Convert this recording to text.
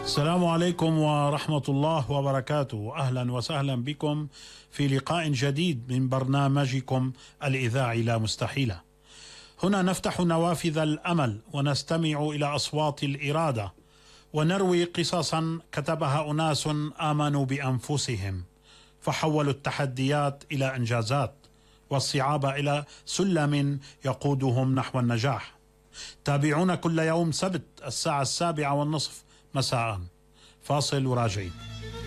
السلام عليكم ورحمة الله وبركاته. أهلا وسهلا بكم في لقاء جديد من برنامجكم الإذاعي لا مستحيلة. هنا نفتح نوافذ الأمل ونستمع إلى أصوات الإرادة ونروي قصصا كتبها أناس آمنوا بأنفسهم فحولوا التحديات إلى إنجازات والصعاب إلى سلم يقودهم نحو النجاح. تابعونا كل يوم سبت الساعة 7:30 مساء. فاصل وراجعين.